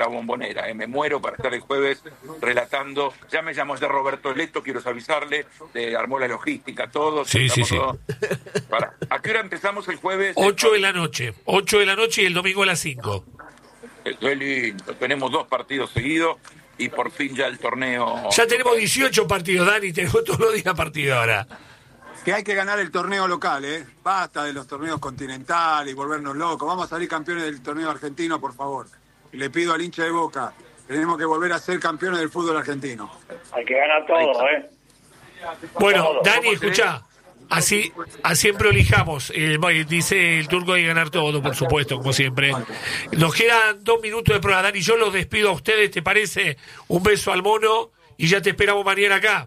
esta Bombonera. Me muero para estar el jueves relatando. Ya me llamó de Roberto Leto, quiero avisarle, armó la logística, todo. Sí. Todo. ¿A qué hora empezamos el jueves? 8 de la noche. 8 de la noche y el domingo a las 5. Qué lindo. Tenemos 2 partidos seguidos y por fin ya el torneo. Ya tenemos 18 partidos, Dani, tenemos todos los días partidos ahora. Que hay que ganar el torneo local, ¿eh? Basta de los torneos continentales y volvernos locos. Vamos a salir campeones del torneo argentino, por favor. Y le pido al hincha de Boca, tenemos que volver a ser campeones del fútbol argentino. Hay que ganar todo, ¿eh? Bueno, todo. Dani, escuchá. Así prolijamos. Dice el Turco, hay que ganar todo, por supuesto, como siempre. Nos quedan 2 minutos de prueba, Dani. Yo los despido a ustedes, ¿te parece? Un beso al mono y ya te esperamos mañana acá.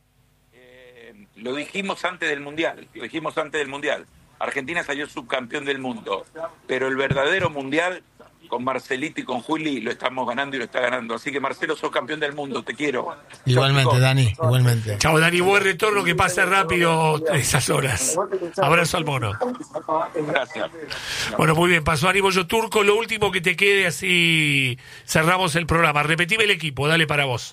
Lo dijimos antes del Mundial. Argentina salió subcampeón del mundo. Pero el verdadero Mundial, con Marcelito y con Juli, lo estamos ganando y lo está ganando. Así que, Marcelo, sos campeón del mundo. Te quiero. Igualmente, Dani. Igualmente. Chao, Dani. Buen retorno, que pase rápido esas horas. Abrazo al mono. Gracias. Bueno, muy bien. Pasó Aníbal Yo Turco. Lo último que te quede, así cerramos el programa. Repetime el equipo. Dale para vos.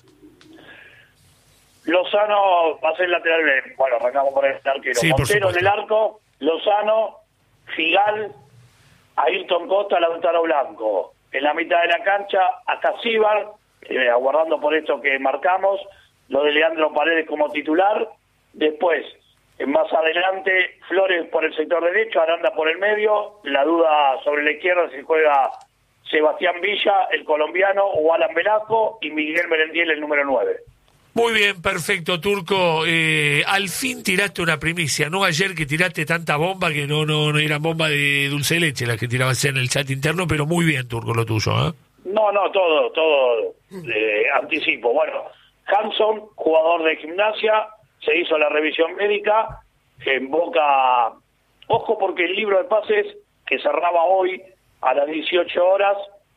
Lozano va a ser lateral. Bueno, arrancamos por el arquero. Sí, Montero en el arco, Lozano, Figal, Ayrton Costa, Lautaro Blanco. En la mitad de la cancha, hasta Cibar, aguardando por esto que marcamos, lo de Leandro Paredes como titular. Después, más adelante, Flores por el sector derecho, Aranda por el medio. La duda sobre la izquierda si juega Sebastián Villa, el colombiano, o Alan Velasco, y Miguel Merendiel, el número 9. Muy bien, perfecto, Turco. Al fin tiraste una primicia, ¿no? Ayer que tiraste tanta bomba que no eran bomba de dulce de leche las que tirabas en el chat interno, pero muy bien, Turco, lo tuyo, ¿eh? No, todo anticipo. Bueno, Hanson, jugador de Gimnasia, se hizo la revisión médica en Boca. Ojo, porque el libro de pases que cerraba hoy a las 18 horas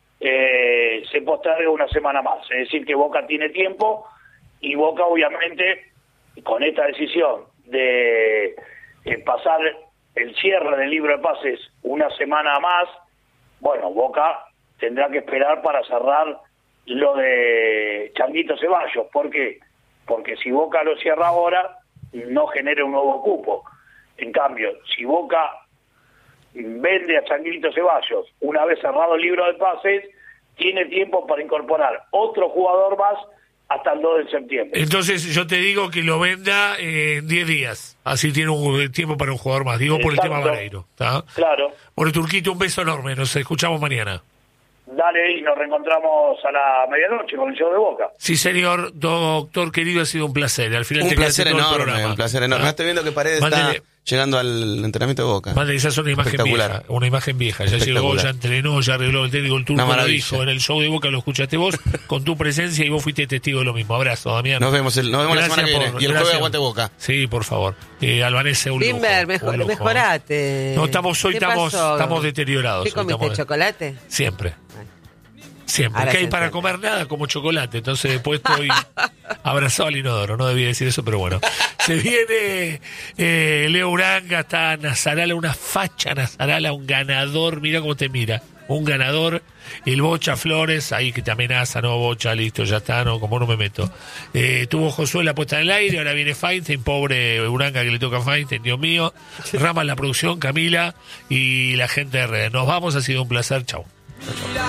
se posterga una semana más. Es decir, que Boca tiene tiempo. Y Boca, obviamente, con esta decisión de pasar el cierre del libro de pases una semana más, bueno, Boca tendrá que esperar para cerrar lo de Changuito Ceballos. ¿Por qué? Porque si Boca lo cierra ahora, no genera un nuevo cupo. En cambio, si Boca vende a Changuito Ceballos una vez cerrado el libro de pases, tiene tiempo para incorporar otro jugador más hasta el 2 de septiembre. Entonces yo te digo que lo venda en 10 días. Así tiene un tiempo para un jugador más. Digo, por el tema Vareiro. ¿Está? Claro. Bueno, Turquito, un beso enorme. Nos escuchamos mañana. Dale, y nos reencontramos a la medianoche con el show de Boca. Sí, señor. Doctor querido, ha sido un placer. Al final Un te placer todo enorme, el programa. un placer enorme. Estoy viendo que Paredes Mándele, está llegando al entrenamiento de Boca. Mándele, esa es una imagen vieja. Una imagen vieja. Ya llegó, ya entrenó, ya arregló el técnico, el Turco lo dijo. En el show de Boca lo escuchaste vos, con tu presencia, y vos fuiste testigo de lo mismo. Abrazo, Damián. Nos vemos la semana que viene. Y el jueves aguante Boca. Sí, por favor. Albanese, un Bimber, lujo. mejorate. No, estamos deteriorados. ¿Qué comiste, chocolate? Siempre. Siempre. Ahora Que hay para comer nada como chocolate. Entonces después estoy abrazado al inodoro. No debía decir eso, pero bueno. Se viene Leo Uranga, está Nazarala, una facha Nazarala, un ganador. Mira cómo te mira. Un ganador. El Bocha Flores, ahí que te amenaza, no, Bocha, listo, ya está, no, como no me meto. Tuvo Josué la puesta en el aire, ahora viene Feinstein, pobre Uranga que le toca a Feinstein, Dios mío. Rama en la producción, Camila y la gente de redes. Nos vamos, ha sido un placer, chau.